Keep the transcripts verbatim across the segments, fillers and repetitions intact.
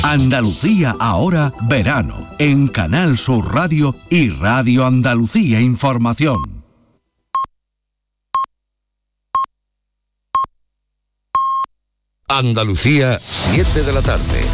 Andalucía ahora, verano, en Canal Sur Radio y Radio Andalucía Información. Andalucía, siete de la tarde.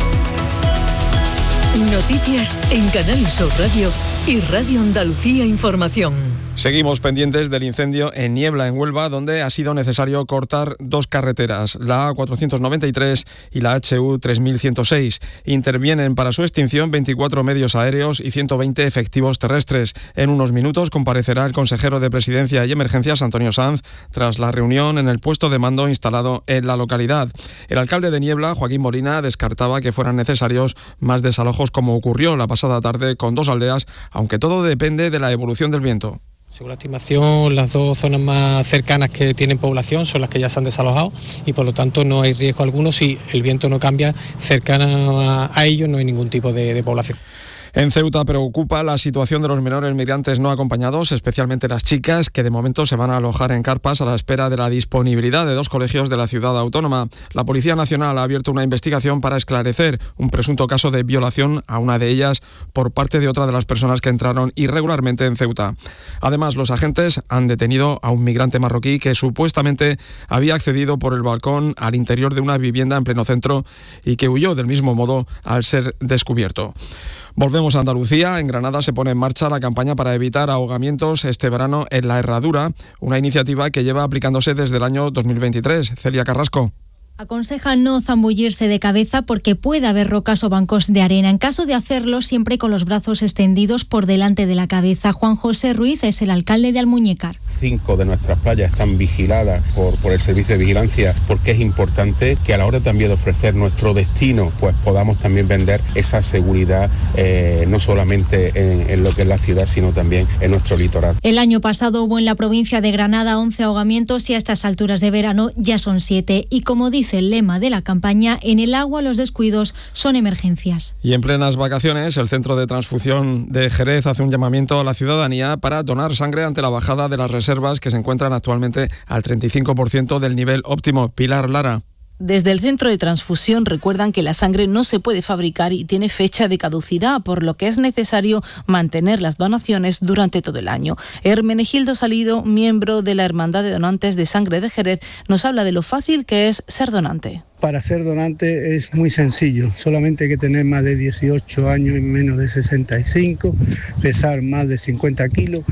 Noticias en Canal Sur Radio y Radio Andalucía Información. Seguimos pendientes del incendio en Niebla, en Huelva, donde ha sido necesario cortar dos carreteras, la A cuatrocientos noventa y tres y la H U tres mil ciento seis. Intervienen para su extinción veinticuatro medios aéreos y ciento veinte efectivos terrestres. En unos minutos comparecerá el consejero de Presidencia y Emergencias, Antonio Sanz, tras la reunión en el puesto de mando instalado en la localidad. El alcalde de Niebla, Joaquín Molina, descartaba que fueran necesarios más desalojos como ocurrió la pasada tarde con dos aldeas, aunque todo depende de la evolución del viento. Según la estimación, las dos zonas más cercanas que tienen población son las que ya se han desalojado y por lo tanto no hay riesgo alguno. Si el viento no cambia, cercana a ellos no hay ningún tipo de, de población. En Ceuta preocupa la situación de los menores migrantes no acompañados, especialmente las chicas, que de momento se van a alojar en carpas a la espera de la disponibilidad de dos colegios de la ciudad autónoma. La Policía Nacional ha abierto una investigación para esclarecer un presunto caso de violación a una de ellas por parte de otra de las personas que entraron irregularmente en Ceuta. Además, los agentes han detenido a un migrante marroquí que supuestamente había accedido por el balcón al interior de una vivienda en pleno centro y que huyó del mismo modo al ser descubierto. Volvemos a Andalucía. En Granada se pone en marcha la campaña para evitar ahogamientos este verano en la Herradura, una iniciativa que lleva aplicándose desde el año dos mil veintitrés. Celia Carrasco. Aconseja no zambullirse de cabeza porque puede haber rocas o bancos de arena. En caso de hacerlo, siempre con los brazos extendidos por delante de la cabeza. Juan José Ruiz es el alcalde de Almuñécar. Cinco de nuestras playas están vigiladas por, por el servicio de vigilancia, porque es importante que a la hora también de ofrecer nuestro destino, pues podamos también vender esa seguridad, eh, no solamente en, en lo que es la ciudad, sino también en nuestro litoral. El año pasado hubo en la provincia de Granada once ahogamientos y a estas alturas de verano ya son siete. Y como dice el lema de la campaña, en el agua los descuidos son emergencias. Y en plenas vacaciones, el Centro de Transfusión de Jerez hace un llamamiento a la ciudadanía para donar sangre ante la bajada de las reservas que se encuentran actualmente al treinta y cinco por ciento del nivel óptimo. Pilar Lara. Desde el Centro de Transfusión recuerdan que la sangre no se puede fabricar y tiene fecha de caducidad, por lo que es necesario mantener las donaciones durante todo el año. Hermenegildo Salido, miembro de la Hermandad de Donantes de Sangre de Jerez, nos habla de lo fácil que es ser donante. Para ser donante es muy sencillo, solamente hay que tener más de dieciocho años y menos de sesenta y cinco, pesar más de cincuenta kilos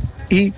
y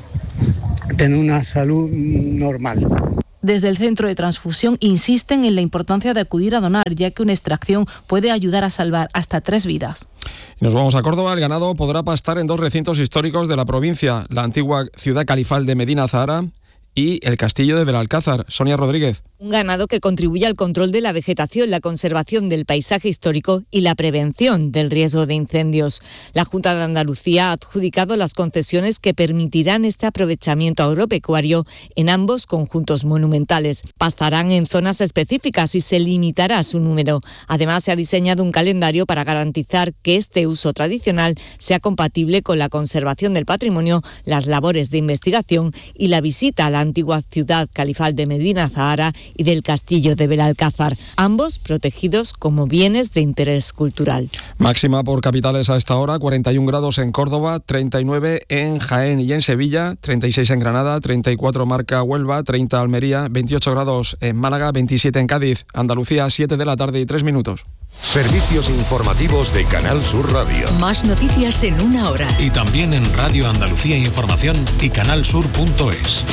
tener una salud normal. Desde el Centro de Transfusión insisten en la importancia de acudir a donar, ya que una extracción puede ayudar a salvar hasta tres vidas. Nos vamos a Córdoba. El ganado podrá pastar en dos recintos históricos de la provincia, la antigua ciudad califal de Medina Zahara y el castillo de Belalcázar. Sonia Rodríguez. Un ganado que contribuye al control de la vegetación, la conservación del paisaje histórico y la prevención del riesgo de incendios. La Junta de Andalucía ha adjudicado las concesiones que permitirán este aprovechamiento agropecuario en ambos conjuntos monumentales. Pastarán en zonas específicas y se limitará su número. Además, se ha diseñado un calendario para garantizar que este uso tradicional sea compatible con la conservación del patrimonio, las labores de investigación y la visita a la antigua ciudad califal de Medina Zahara y del castillo de Belalcázar, ambos protegidos como bienes de interés cultural. Máxima por capitales a esta hora, cuarenta y un grados en Córdoba, treinta y nueve en Jaén y en Sevilla, treinta y seis en Granada, treinta y cuatro marca Huelva, treinta Almería, veintiocho grados en Málaga, veintisiete en Cádiz. Andalucía, siete de la tarde y tres minutos. Servicios informativos de Canal Sur Radio. Más noticias en una hora. Y también en Radio Andalucía Información y canalsur punto es.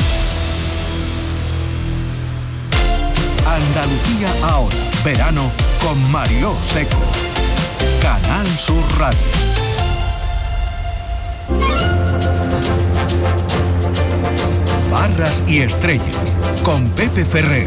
Andalucía ahora, verano con Mariló Seco. Canal Sur Radio. Barras y estrellas con Pepe Ferrer.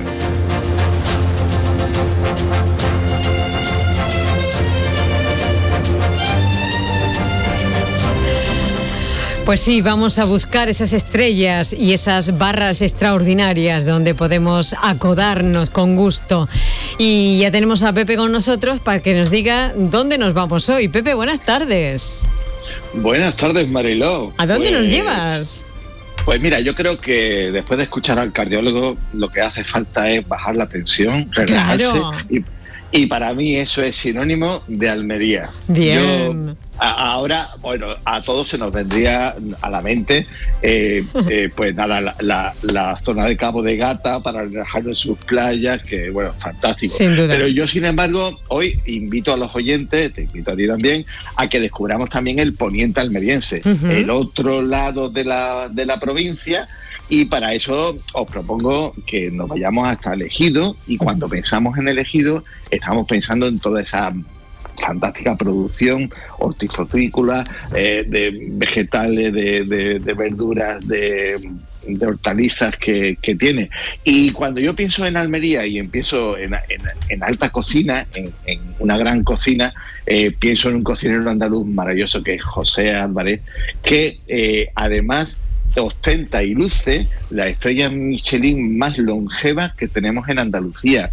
Pues sí, vamos a buscar esas estrellas y esas barras extraordinarias donde podemos acodarnos con gusto. Y ya tenemos a Pepe con nosotros para que nos diga dónde nos vamos hoy. Pepe, buenas tardes. Buenas tardes, Mariló. ¿A dónde pues, nos llevas? Pues mira, yo creo que después de escuchar al cardiólogo lo que hace falta es bajar la tensión, relajarse claro. y, Y para mí eso es sinónimo de Almería. Bien. Yo, a, ahora, bueno, a todos se nos vendría a la mente, eh, eh, pues nada, la, la, la zona de Cabo de Gata para relajarnos en sus playas, que bueno, fantástico. Sin duda. Pero yo, sin embargo, hoy invito a los oyentes, te invito a ti también, a que descubramos también el poniente almeriense, uh-huh. el otro lado de la, de la provincia. Y para eso os propongo que nos vayamos hasta el Ejido, y cuando pensamos en el Ejido estamos pensando en toda esa fantástica producción hortifrutícola, eh, de vegetales, de, de, de verduras, de, de hortalizas que, que tiene. Y cuando yo pienso en Almería y empiezo en, en, en alta cocina, en, en una gran cocina, eh, pienso en un cocinero andaluz maravilloso que es José Álvarez, que eh, además ostenta y luce la estrella Michelin más longeva que tenemos en Andalucía.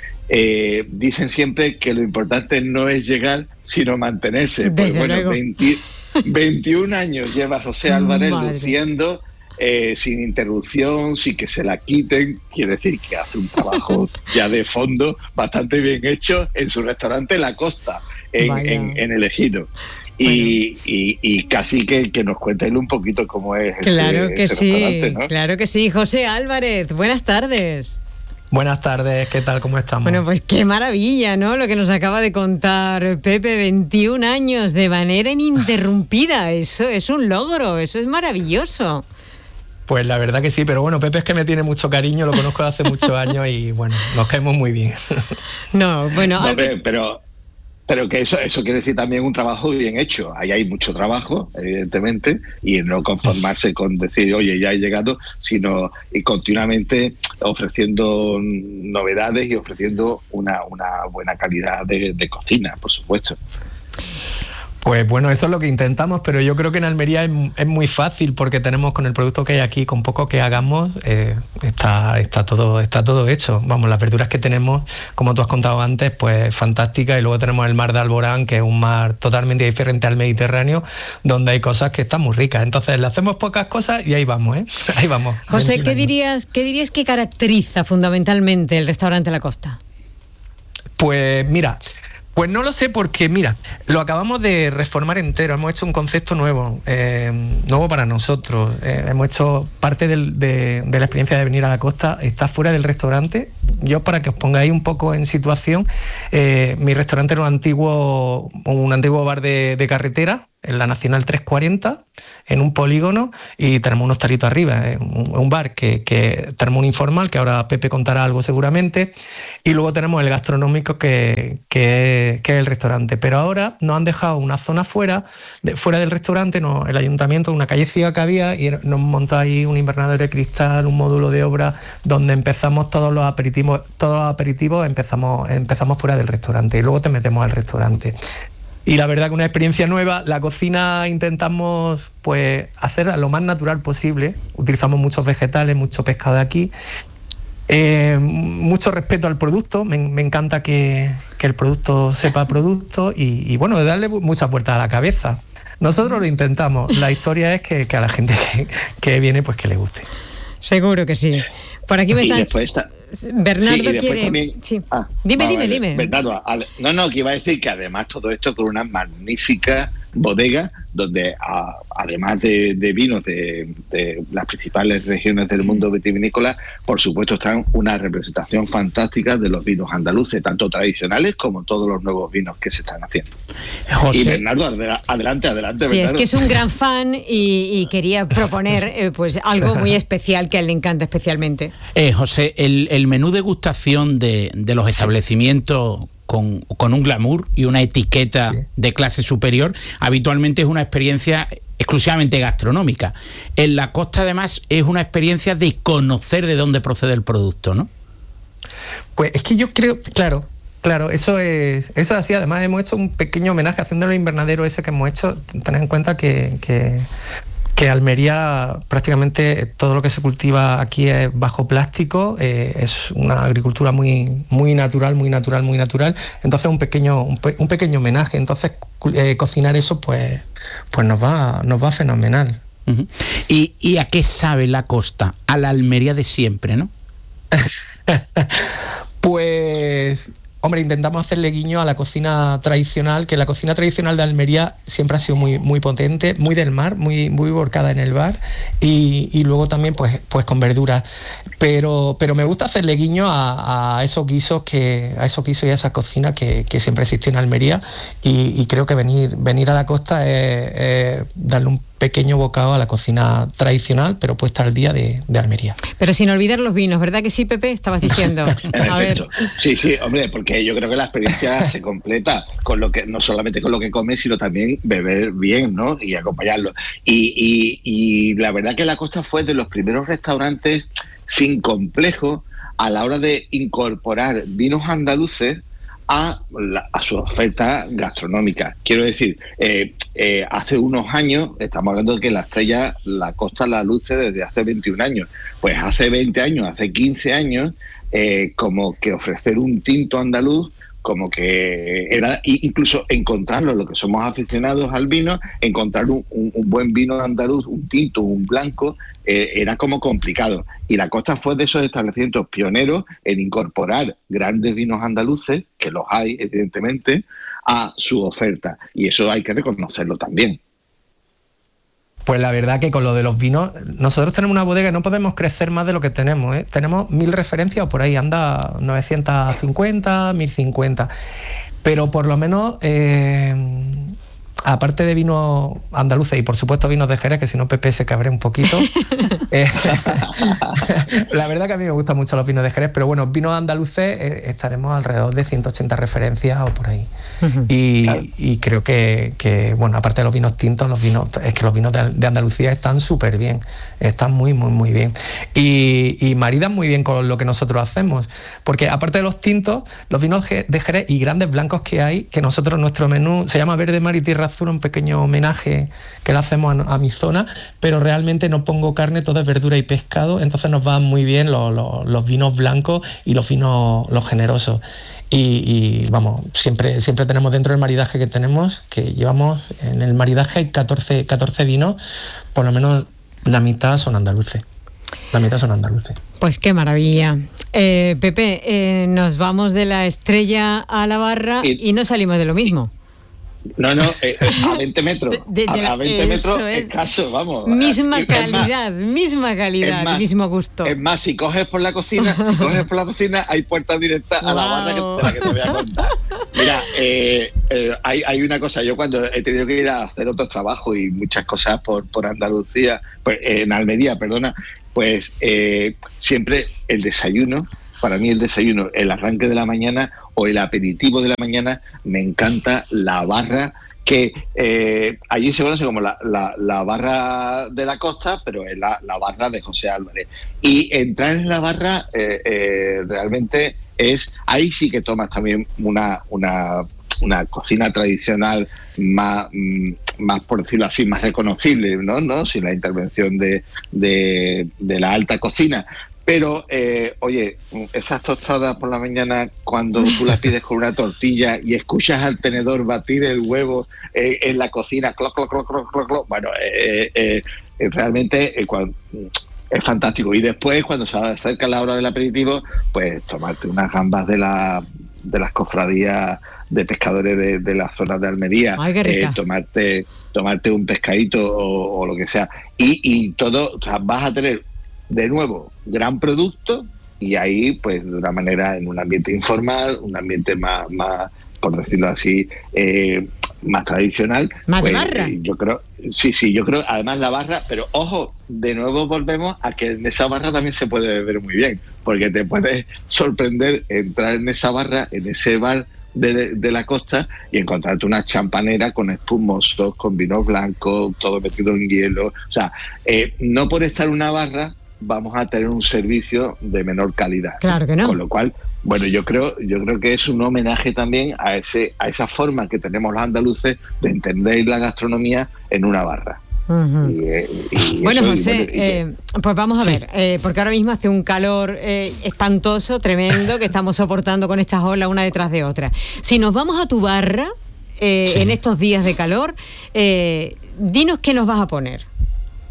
Eh, dicen siempre que lo importante no es llegar, sino mantenerse. Pues bueno, veinte, veintiún años lleva José Álvarez Madre. luciendo eh, sin interrupción, sin que se la quiten. Quiere decir que hace un trabajo ya de fondo bastante bien hecho en su restaurante La Costa, en, en, en el Ejido. Y, bueno. y, y casi que, que nos cuente él un poquito cómo es claro ese, que ese sí, restaurante, ¿no? Claro que sí. José Álvarez, buenas tardes. Buenas tardes, ¿qué tal? ¿Cómo estamos? Bueno, pues qué maravilla, ¿no? Lo que nos acaba de contar Pepe, veintiún años de manera ininterrumpida. Eso es un logro, eso es maravilloso. Pues la verdad que sí, pero bueno, Pepe es que me tiene mucho cariño, lo conozco hace muchos años y bueno, nos caemos muy bien. No, bueno... No, pero... pero... Pero que eso eso quiere decir también un trabajo bien hecho. Ahí hay mucho trabajo, evidentemente, y no conformarse con decir, oye, ya he llegado, sino y continuamente ofreciendo novedades y ofreciendo una, una buena calidad de, de cocina, por supuesto. Pues bueno, eso es lo que intentamos, pero yo creo que en Almería es, es muy fácil porque tenemos con el producto que hay aquí, con poco que hagamos, eh, está, está, todo, está todo hecho. Vamos, las verduras que tenemos, como tú has contado antes, pues fantásticas, y luego tenemos el mar de Alborán, que es un mar totalmente diferente al Mediterráneo, donde hay cosas que están muy ricas. Entonces le hacemos pocas cosas y ahí vamos, ¿eh? Ahí vamos. José, ¿qué dirías, ¿qué dirías que caracteriza fundamentalmente el restaurante La Costa? Pues mira... Pues no lo sé porque, mira, lo acabamos de reformar entero, hemos hecho un concepto nuevo, eh, nuevo para nosotros, eh, hemos hecho parte del, de, de la experiencia de venir a la costa, está fuera del restaurante. Yo, para que os pongáis un poco en situación, eh, mi restaurante era un antiguo, un antiguo bar de, de carretera, en la Nacional trescientos cuarenta, en un polígono, y tenemos un hostalito arriba, ¿eh? un, un bar que, que tenemos un informal, que ahora Pepe contará algo seguramente, y luego tenemos el gastronómico que, que, que es el restaurante. Pero ahora nos han dejado una zona fuera, de, fuera del restaurante, no, el ayuntamiento, una callecilla que había, y nos hemos montado ahí un invernadero de cristal, un módulo de obra, donde empezamos todos los aperitivos, todos los aperitivos empezamos, empezamos fuera del restaurante, y luego te metemos al restaurante. Y la verdad que una experiencia nueva. La cocina intentamos pues hacerla lo más natural posible. Utilizamos muchos vegetales, mucho pescado de aquí. Eh, mucho respeto al producto. Me, me encanta que, que el producto sepa producto y, y bueno, darle muchas vueltas a la cabeza. Nosotros lo intentamos. La historia es que, que a la gente que, que viene pues que le guste. Seguro que sí. Por aquí me y están... Está... Bernardo sí, quiere... También... Sí. Ah, dime, no, dime, vale. dime. Bernardo, ad... no, no, que iba a decir que además todo esto con una magnífica bodega donde a, además de, de vinos de, de las principales regiones del mundo vitivinícola, por supuesto están una representación fantástica de los vinos andaluces, tanto tradicionales como todos los nuevos vinos que se están haciendo. José. Y Bernardo, adelante, adelante. Sí, Bernardo. Es que es un gran fan y, y quería proponer eh, pues algo muy especial que a él le encanta especialmente. Eh, José, el, el menú degustación de, de los establecimientos con, con un glamour y una etiqueta sí. de clase superior, habitualmente es una experiencia exclusivamente gastronómica. En La Costa, además, es una experiencia de conocer de dónde procede el producto, ¿no? Pues es que yo creo, claro, claro, eso es, eso es así. Además, hemos hecho un pequeño homenaje haciendo el invernadero ese que hemos hecho. Tened en cuenta que... que que Almería prácticamente todo lo que se cultiva aquí es bajo plástico, eh, es una agricultura muy muy natural, muy natural, muy natural. Entonces un pequeño un, pe- un pequeño homenaje. Entonces eh, cocinar eso pues pues nos va nos va fenomenal. Uh-huh. ¿Y, ¿Y a qué sabe La Costa? A la Almería de siempre, ¿no? Pues hombre, intentamos hacerle guiño a la cocina tradicional, que la cocina tradicional de Almería siempre ha sido muy, muy potente, muy del mar, muy, muy volcada en el bar, y, y luego también pues, pues con verduras. Pero, pero me gusta hacerle guiño a, a esos guisos que, a esos guisos y a esa cocina que, que siempre existió en Almería, y, y creo que venir, venir a la costa es, es darle un pequeño bocado a la cocina tradicional, pero puesta al día de, de Almería. Pero sin olvidar los vinos, ¿verdad que sí, Pepe? Estabas diciendo. A ver. Sí, sí, hombre, porque yo creo que la experiencia se completa con lo que, no solamente con lo que comes, sino también beber bien, ¿no? Y acompañarlo. Y, y, y la verdad que la Costa fue de los primeros restaurantes sin complejo a la hora de incorporar vinos andaluces a, la, a su oferta gastronómica. Quiero decir, eh, eh, hace unos años, estamos hablando de que la Estrella, la Costa la luce desde hace veintiún años. Pues hace veinte años, hace quince años, eh, como que ofrecer un tinto andaluz, como que era, incluso encontrarlo, lo que somos aficionados al vino, encontrar un, un, un buen vino andaluz, un tinto, un blanco, eh, era como complicado. Y la Costa fue de esos establecimientos pioneros en incorporar grandes vinos andaluces, que los hay evidentemente, a su oferta. Y eso hay que reconocerlo también. Pues la verdad que con lo de los vinos, nosotros tenemos una bodega y no podemos crecer más de lo que tenemos, ¿eh? Tenemos mil referencias, o por ahí anda novecientos cincuenta, mil cincuenta. Pero por lo menos, eh, aparte de vinos andaluces y por supuesto vinos de Jerez, que si no Pepe se cabrea un poquito, eh, la verdad que a mí me gustan mucho los vinos de Jerez, pero bueno, vinos andaluces eh, estaremos alrededor de ciento ochenta referencias o por ahí. Uh-huh. Y, claro. y creo que, que, bueno, aparte de los vinos tintos, los vinos, es que los vinos de, de Andalucía están súper bien, están muy, muy, muy bien. Y, y maridan muy bien con lo que nosotros hacemos, porque aparte de los tintos, los vinos de Jerez y grandes blancos que hay, que nosotros, nuestro menú se llama Verde Mar y Tierra Azul, un pequeño homenaje que le hacemos a, a mi zona, pero realmente no pongo carne, todo es verdura y pescado, entonces nos van muy bien los, los, los vinos blancos y los vinos los generosos. Y, y vamos, siempre, siempre tenemos dentro del maridaje que tenemos, que llevamos en el maridaje hay catorce, catorce vinos, por lo menos la mitad son andaluces. La mitad son andaluces. Pues qué maravilla. Eh, Pepe, eh, nos vamos de la Estrella a la Barra y, y no salimos de lo mismo. No, no, eh, a veinte metros. De, de, de la, a veinte metros es escaso, vamos. Misma calidad, más, misma calidad, más, mismo gusto. Es más, si coges por la cocina, si coges por la cocina, hay puertas directas wow. a la barra que, de la que te voy a contar. Mira, eh, eh, hay, hay una cosa, yo cuando he tenido que ir a hacer otros trabajos y muchas cosas por, por Andalucía, pues, eh, en Almería, perdona, pues eh, siempre el desayuno, para mí el desayuno, el arranque de la mañana o el aperitivo de la mañana, me encanta la barra, que eh, allí se conoce como la, la, la barra de la Costa, pero es la, la barra de José Álvarez. Y entrar en la barra eh, eh, realmente es, ahí sí que tomas también una, una, una cocina tradicional más, más, por decirlo así, más reconocible, ¿no? ¿No? Sin la intervención de, de, de la alta cocina. Pero, eh, oye, esas tostadas por la mañana, cuando tú las pides con una tortilla y escuchas al tenedor batir el huevo eh, en la cocina, cloc, cloc, cloc, cloc, cloc, cloc, bueno, eh, eh, eh, realmente eh, cuando, es fantástico. Y después, cuando se acerca la hora del aperitivo, pues tomarte unas gambas de, la, de las cofradías de pescadores de, de la zona de Almería, Ay, qué rica. eh, tomarte, tomarte un pescadito o, o lo que sea. Y, y todo, o sea, vas a tener de nuevo gran producto y ahí pues de una manera en un ambiente informal, un ambiente más, más por decirlo así, eh, más tradicional. Más pues, de barra. Eh, yo creo, sí, sí, yo creo, además la barra, pero ojo, de nuevo volvemos a que en esa barra también se puede beber muy bien, porque te puedes sorprender entrar en esa barra, en ese bar De, de la costa y encontrarte una champanera con espumosos, con vino blanco, todo metido en hielo. O sea, eh, no por estar una barra vamos a tener un servicio de menor calidad. Claro que no. Con lo cual, bueno, yo creo, yo creo que es un homenaje también a ese, a esa forma que tenemos los andaluces de entender la gastronomía en una barra. Uh-huh. y, y bueno, eso, José, y bueno, y que, eh, pues vamos a sí. ver, eh, porque ahora mismo hace un calor eh, espantoso, tremendo, que estamos soportando con estas olas una detrás de otra. Si nos vamos a tu barra eh, sí. en estos días de calor, eh, dinos qué nos vas a poner.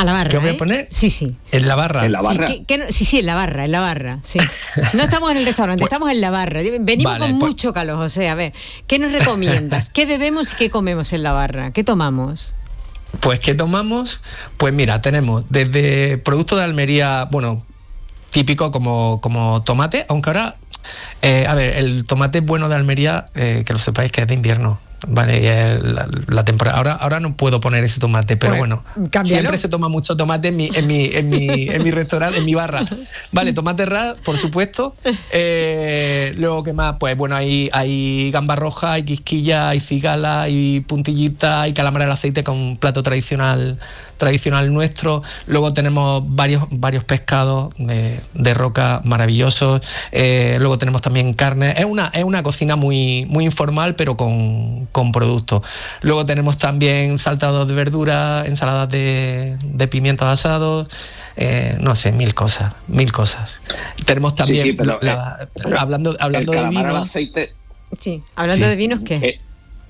A la barra. ¿Qué voy ¿eh? a poner? Sí, sí. En la barra. En la barra. Sí, que, que no, sí, sí, en la barra, en la barra, sí. No estamos en el restaurante, Pues, estamos en la barra. Venimos vale, con pues, mucho calor, José. A ver, ¿qué nos recomiendas? ¿Qué bebemos y qué comemos en la barra? ¿Qué tomamos? Pues, ¿qué tomamos? Pues mira, tenemos desde productos de Almería, bueno, típico como, como tomate, aunque ahora, eh, a ver, el tomate bueno de Almería, eh, que lo sepáis que es de invierno. Vale, la, la temporada. Ahora, ahora no puedo poner ese tomate, pero pues, bueno, cámbialo. Siempre se toma mucho tomate en mi, en mi, en mi, en mi restaurante, en mi barra. Vale, tomate ras, por supuesto. Eh, luego, ¿qué más? Pues bueno, hay, hay gamba roja, hay quisquilla, hay cigala, hay puntillita, hay calamar al aceite, con un plato tradicional tradicional nuestro. Luego tenemos varios, varios pescados de, de roca maravillosos. Eh, luego tenemos también carne. Es una, es una cocina muy, muy informal, pero con, con productos. Luego tenemos también saltados de verdura, ensaladas de, de pimientos asados, eh, no sé, mil cosas, mil cosas. Tenemos también, sí, sí, pero, la, eh, pero hablando, hablando el de vino. Al aceite. Sí, hablando sí. de vinos, ¿qué? Eh,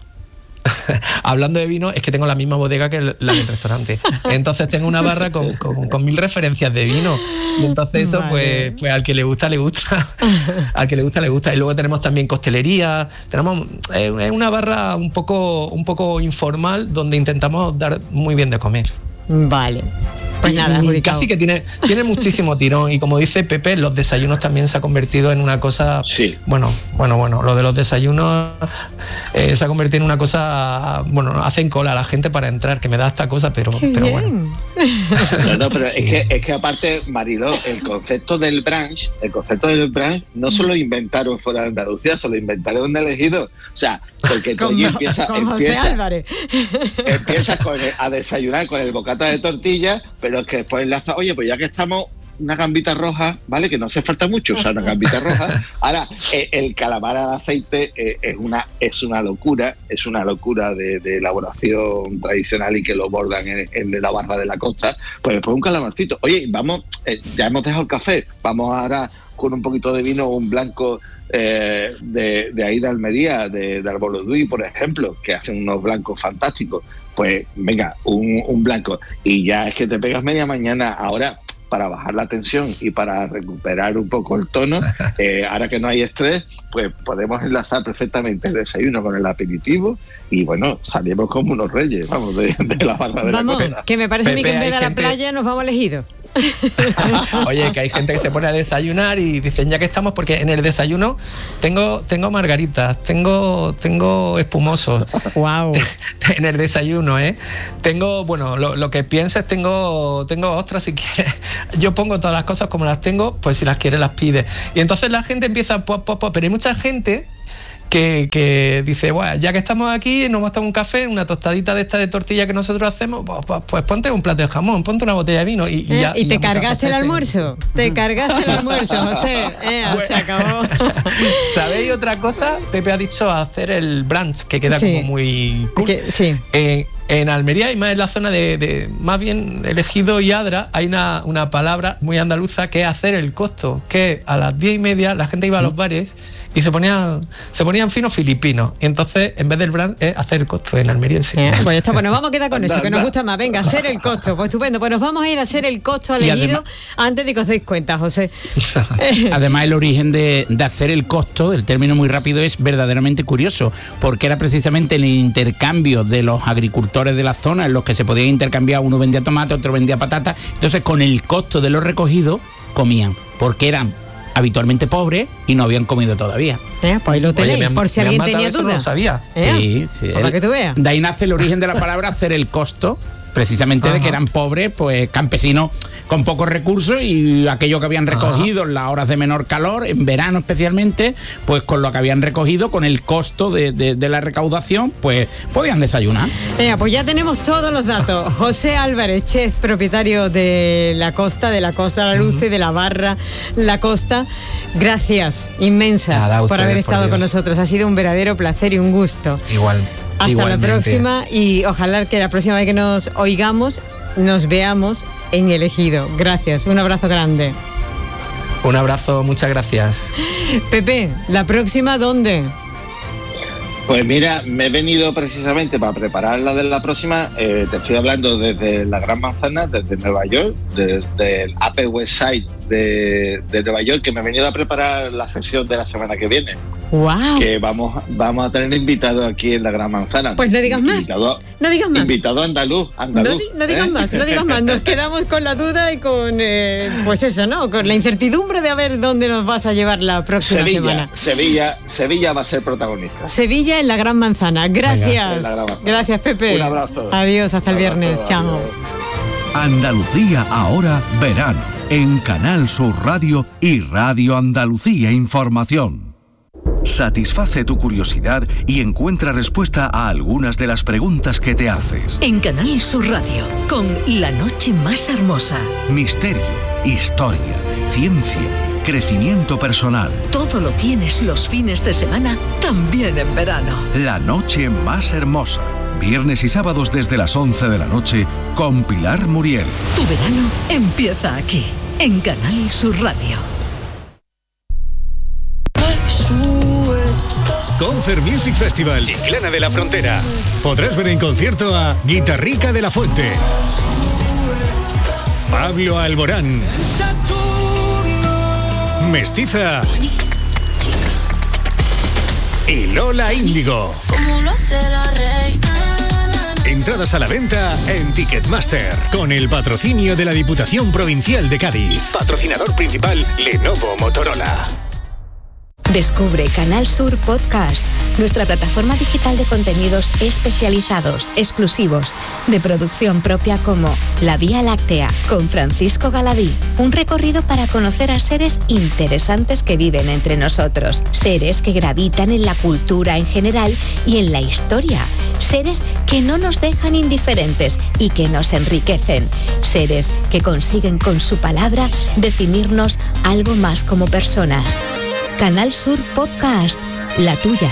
Hablando de vino, es que tengo la misma bodega que la del restaurante. Entonces tengo una barra con, con, con mil referencias de vino. Y entonces eso, vale. pues, pues al que le gusta, le gusta. Al que le gusta, le gusta. Y luego tenemos también costelería. Tenemos eh, una barra un poco, un poco informal, donde intentamos dar muy bien de comer. Vale. Pues nada, y casi que tiene, tiene muchísimo tirón. Y como dice Pepe, los desayunos también se ha convertido en una cosa. Sí. Bueno, bueno, bueno. Lo de los desayunos eh, se ha convertido en una cosa. Bueno, hacen cola a la gente para entrar, que me da esta cosa, pero, pero bueno. No, no, pero sí. es que es que aparte, Mariló, el concepto del brunch, el concepto del brunch no se lo inventaron fuera de Andalucía, se lo inventaron en el Ejido. O sea, porque tú allí empiezas, con José empiezas, Álvarez. empiezas con el, a desayunar con el bocata de tortilla, pero es que después enlaza, oye, pues ya que estamos, una gambita roja, ¿vale? Que no hace falta mucho, o sea, una gambita roja. Ahora, eh, el calamar al aceite eh, es una es una locura, es una locura de, de elaboración tradicional y que lo bordan en, en la barra de la costa. Pues después un calamarcito. Oye, vamos, eh, ya hemos dejado el café, vamos ahora con un poquito de vino, un blanco eh, de, de ahí de Almería, de, de Arbolodui, por ejemplo, que hacen unos blancos fantásticos. Pues venga, un, un blanco. Y ya es que te pegas media mañana. Ahora, para bajar la tensión y para recuperar un poco el tono, eh, ahora que no hay estrés, pues podemos enlazar perfectamente el desayuno con el aperitivo y bueno, salimos como unos reyes, vamos, de, de la barra de vamos, la costa. Que me parece Pepe, a mí que en vez de a la gente... playa nos vamos al Ejido. Oye, que hay gente que se pone a desayunar y dicen, ya que estamos, porque en el desayuno tengo tengo margaritas, tengo tengo espumosos. Wow. En el desayuno, ¿eh? Tengo, bueno, lo, lo que pienses, tengo tengo ostras, si quieres. Yo pongo todas las cosas como las tengo, pues si las quieres las pides. Y entonces la gente empieza, pues, pues, pues, pero hay mucha gente Que, que dice, bueno, ya que estamos aquí, nos vamos a tomar un café, una tostadita de esta de tortilla que nosotros hacemos, pues, pues, pues ponte un plato de jamón, ponte una botella de vino y, y, ¿Eh? ya, ¿Y, y te ya cargaste el almuerzo? Se... Te cargaste el almuerzo, José. Eh, bueno. Se acabó. ¿Sabéis otra cosa? Pepe ha dicho hacer el brunch, que queda sí. como muy cool. Que, sí. Eh, en Almería y más en la zona de, de más bien Ejido y Adra hay una, una palabra muy andaluza que es hacer el costo, que a las diez y media la gente iba a los bares y se ponían se ponían finos filipinos y entonces en vez del brand es hacer el costo en Almería. Sí. Eh, pues está, pues nos vamos a quedar con eso, que nos gusta más. Venga, hacer el costo, pues estupendo, pues nos vamos a ir a hacer el costo al Ejido antes de que os deis cuenta, José. Además el origen de, de hacer el costo, el término muy rápido, es verdaderamente curioso, porque era precisamente el intercambio de los agricultores de la zona en los que se podía intercambiar, uno vendía tomate, otro vendía patata, entonces con el costo de los recogidos comían, porque eran habitualmente pobres y no habían comido todavía. Eh, pues ahí lo tenéis, Oye, por si alguien tenía duda. No lo sabía. ¿Eh? Sí, sí. Para que tú veas. De ahí nace el origen de la palabra hacer el costo, precisamente Ajá. de que eran pobres, pues campesinos con pocos recursos y aquello que habían recogido Ajá. en las horas de menor calor, en verano especialmente, pues con lo que habían recogido, con el costo de, de, de la recaudación, pues podían desayunar. Venga, pues ya tenemos todos los datos. José Álvarez, chef, propietario de La Costa, de La Costa La Luz, uh-huh. de la barra La Costa. Gracias inmensas Nada, por haber estado por con nosotros. Ha sido un verdadero placer y un gusto. Igual. Hasta Igualmente. la próxima y ojalá que la próxima vez que nos oigamos nos veamos en el Ejido. Gracias, un abrazo grande. Un abrazo, muchas gracias. Pepe, ¿la próxima dónde? Pues mira, me he venido precisamente para preparar la de la próxima. Eh, te estoy hablando desde la Gran Manzana, desde Nueva York, desde el Upper West Side de, de Nueva York, que me he venido a preparar la sesión de la semana que viene. ¡Wow! Que vamos, vamos a tener invitados aquí en la Gran Manzana. Pues no digas más. Invitado, no digas más. Invitado andaluz. andaluz no, di, no digas ¿eh? más, no digas más. Nos quedamos con la duda y con, eh, pues eso, ¿no? Con la incertidumbre de a ver dónde nos vas a llevar la próxima Sevilla, semana. Sevilla, Sevilla va a ser protagonista. Sevilla en la Gran Manzana. Gracias. Venga, Gran Manzana. Gracias, Pepe. Un abrazo. Adiós, hasta Un el abrazo, viernes. Chao. adiós. Andalucía ahora, verano, en Canal Sur Radio y Radio Andalucía Información. Satisface tu curiosidad y encuentra respuesta a algunas de las preguntas que te haces. En Canal Sur Radio, con La Noche Más Hermosa. Misterio, historia, ciencia, crecimiento personal. Todo lo tienes los fines de semana, también en verano. La Noche Más Hermosa. Viernes y sábados desde las once de la noche con Pilar Muriel. Tu verano empieza aquí, en Canal Sur Radio. Concert Music Festival Chiclana de la Frontera. Podrás ver en concierto a Guitarrica de la Fuente, Pablo Alborán, Mestiza y Lola Índigo. Entradas a la venta en Ticketmaster, con el patrocinio de la Diputación Provincial de Cádiz. Patrocinador principal, Lenovo Motorola. Descubre Canal Sur Podcast, nuestra plataforma digital de contenidos especializados, exclusivos, de producción propia, como La Vía Láctea, con Francisco Galadí. Un recorrido para conocer a seres interesantes que viven entre nosotros. Seres que gravitan en la cultura en general y en la historia. Seres que no nos dejan indiferentes y que nos enriquecen. Seres que consiguen con su palabra definirnos algo más como personas. Canal Sur Podcast, la tuya.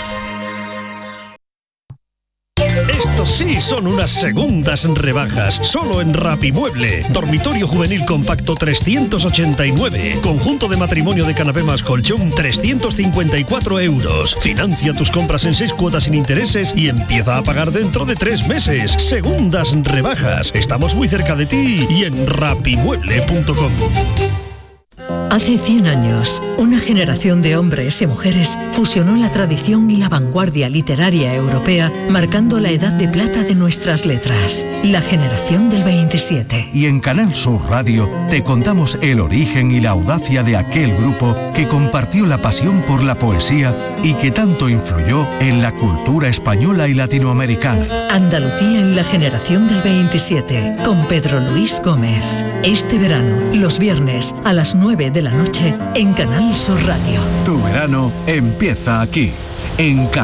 Estos sí son unas segundas rebajas, solo en Rapimueble. Dormitorio juvenil compacto trescientos ochenta y nueve. Conjunto de matrimonio de canapé más colchón trescientos cincuenta y cuatro euros. Financia tus compras en seis cuotas sin intereses y empieza a pagar dentro de tres meses. Segundas rebajas. Estamos muy cerca de ti y en rapimueble punto com. Hace cien años, una generación de hombres y mujeres fusionó la tradición y la vanguardia literaria europea, marcando la edad de plata de nuestras letras, la generación del veintisiete. Y en Canal Sur Radio te contamos el origen y la audacia de aquel grupo que compartió la pasión por la poesía y que tanto influyó en la cultura española y latinoamericana. Andalucía en la generación del veintisiete, con Pedro Luis Gómez. Este verano, los viernes a las nueve de la noche en Canal Sur Radio. Tu verano empieza aquí, en Canal